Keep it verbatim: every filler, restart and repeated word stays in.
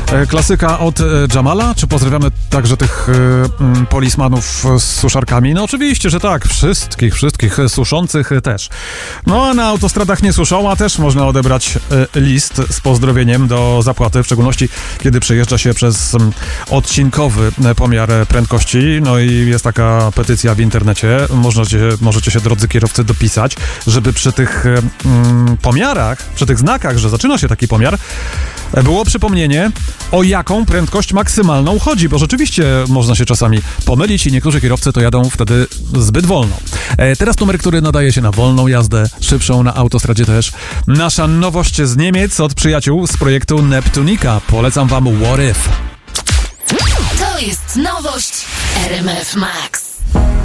Klasyka od Jamala. Czy pozdrawiamy także tych y, polismanów z suszarkami? No oczywiście, że tak. Wszystkich, wszystkich suszących też. No a na autostradach nie suszą, a też można odebrać y, list z pozdrowieniem do zapłaty, w szczególności kiedy przejeżdża się przez y, odcinkowy pomiar prędkości. No i jest taka petycja w internecie. Możecie, możecie się, drodzy kierowcy, dopisać, żeby przy tych y, pomiarach, przy tych znakach, że zaczyna się taki pomiar, było przypomnienie, o jaką prędkość maksymalną chodzi, bo rzeczywiście można się czasami pomylić i niektórzy kierowcy to jadą wtedy zbyt wolno. E, teraz numer, który nadaje się na wolną jazdę, szybszą na autostradzie też. Nasza nowość z Niemiec od przyjaciół z projektu Neptunika. Polecam wam What If. To jest nowość R M F Max.